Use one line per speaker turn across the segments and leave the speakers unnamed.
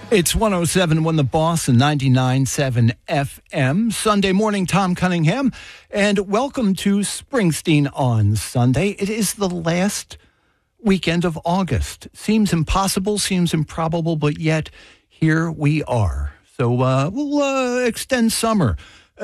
It's 107.1 The Boss and 99.7 FM. Sunday morning, Tom Cunningham. And welcome to Springsteen on Sunday. It is the last weekend of August. Seems impossible, seems improbable, but yet here we are. So we'll extend summer.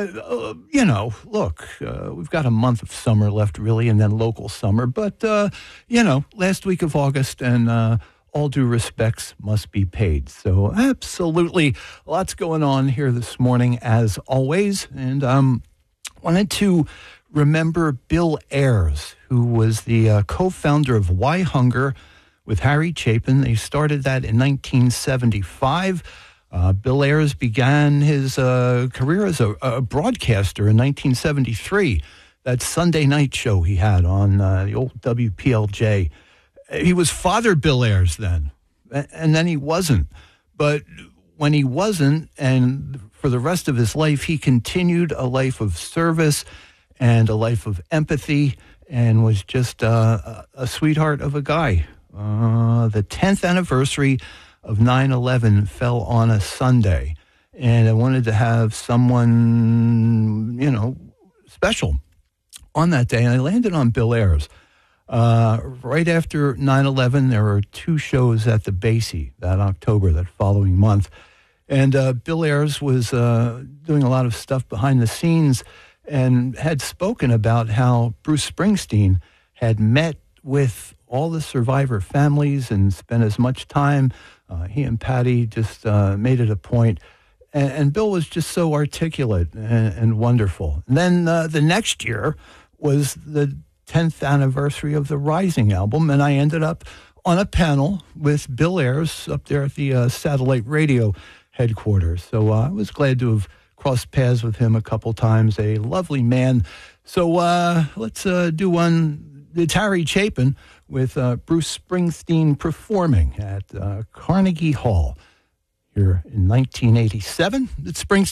Look, we've got a month of summer left, really, and then local summer. But, last week of August and all due respects must be paid. So absolutely lots going on here this morning, as always. And wanted to remember Bill Ayers, who was the co-founder of Why Hunger with Harry Chapin. They started that in 1975. Bill Ayers began his career as a broadcaster in 1973. That Sunday night show he had on the old WPLJ. He was Father Bill Ayers then, and then he wasn't. But when he wasn't, and for the rest of his life, he continued a life of service and a life of empathy, and was just a sweetheart of a guy. The 10th anniversary of 9/11 fell on a Sunday, and I wanted to have someone, special on that day, and I landed on Bill Ayers. Right after 9/11, there were two shows at the Basie that October, that following month. And Bill Ayers was doing a lot of stuff behind the scenes and had spoken about how Bruce Springsteen had met with all the survivor families and spent as much time. He and Patty just made it a point. And Bill was just so articulate and wonderful. And then the next year was the 10th anniversary of the Rising album, and I ended up on a panel with Bill Ayers up there at the satellite radio headquarters. So I was glad to have crossed paths with him a couple times. A lovely man. So let's do one. It's Harry Chapin with Bruce Springsteen performing at Carnegie Hall here in 1987. It's Springsteen.